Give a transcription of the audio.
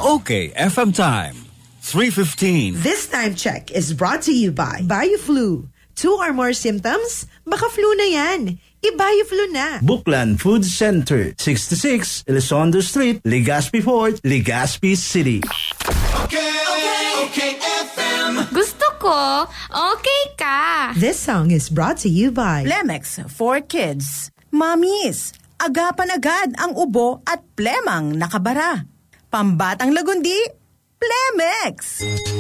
Okay, FM time. 3:15. This time check is brought to you by BioFlu. 2 or more symptoms? Baka flu na yan. I-BioFlu na. Bookland Food Center, 66 Elizondo Street, Legazpi Port, Legazpi City. Okay, FM. Gusto ko, okay ka. This song is brought to you by Plemex for Kids. Mamis, agapan agad ang ubo at plemang nakabara. Pambatang lagundi, Plemex.